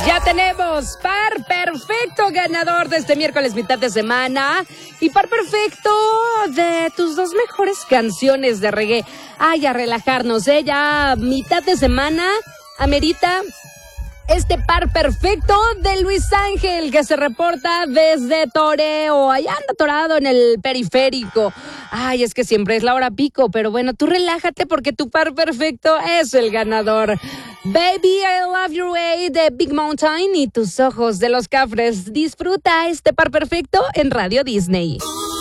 Ya tenemos par perfecto ganador de este miércoles mitad de semana y par perfecto de tus dos mejores canciones de reggae. Ay, a relajarnos, ya mitad de semana amerita este par perfecto de Luis Ángel, que se reporta desde Toreo. Allá anda atorado en el periférico. Ay, es que siempre es la hora pico, pero bueno, tú relájate porque tu par perfecto es el ganador. Baby, I Love Your Way de Big Mountain y Tus Ojos de los Cafres. Disfruta este par perfecto en Radio Disney.